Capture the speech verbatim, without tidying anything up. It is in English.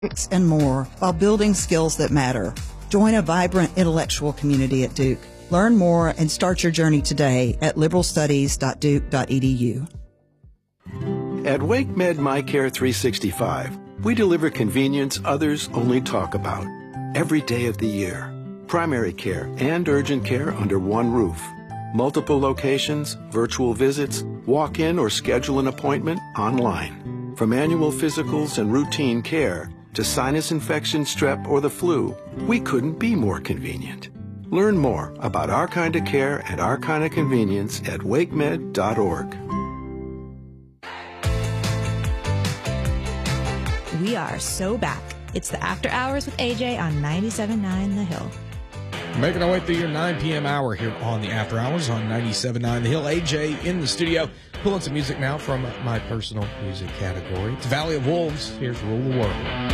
and more while building skills that matter. Join a vibrant intellectual community at Duke. Learn more and start your journey today at liberal studies dot duke dot e d u. At WakeMed MyCare three sixty-five, we deliver convenience others only talk about. Every day of the year. Primary care and urgent care under one roof. Multiple locations, virtual visits, walk in or schedule an appointment online. From annual physicals and routine care to sinus infection, strep, or the flu, we couldn't be more convenient. Learn more about our kind of care and our kind of convenience at wake med dot org. We are so back. It's the After Hours with A J on ninety-seven point nine The Hill. Making our way through your nine p.m. hour here on the After Hours on ninety-seven point nine The Hill. A J in the studio. Pulling some music now from my personal music category. It's Valley of Wolves. Here's Rule the World.